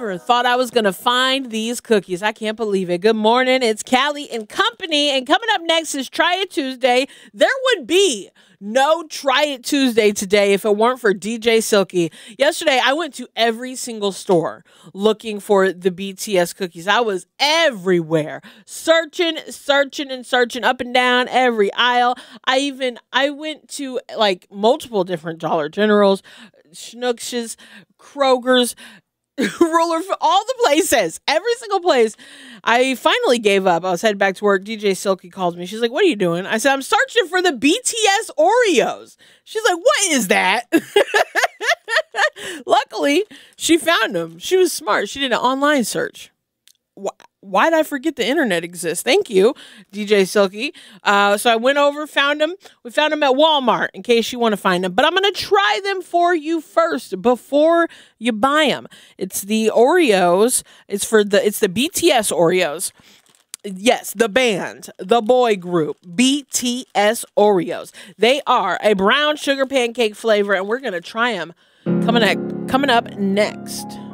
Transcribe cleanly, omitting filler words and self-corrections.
never thought I was going to find these cookies. I can't believe it. Good morning. It's Callie and Company. And coming up next is Try It Tuesday. There would be no Try It Tuesday today if it weren't for DJ Silky. Yesterday, I went to every single store looking for the BTS cookies. I was everywhere, searching up and down every aisle. I went to like multiple different Dollar Generals, Schnucks, Kroger's, Ruler, all the places, every single place. I finally gave up. I was headed back to work. DJ Silky calls me. She's like, "What are you doing?" I said, "I'm searching for the BTS Oreos." She's like, "What is that?" Luckily, she found them. She was smart. She did an online search. Why did I forget the internet exists? Thank you, DJ Silky. So I went over, found them. We found them at Walmart in case you want to find them. But I'm going to try them for you first before you buy them. It's the Oreos. It's the BTS Oreos. Yes, the band, the boy group, BTS Oreos. They are a brown sugar pancake flavor, and we're going to try them coming up next.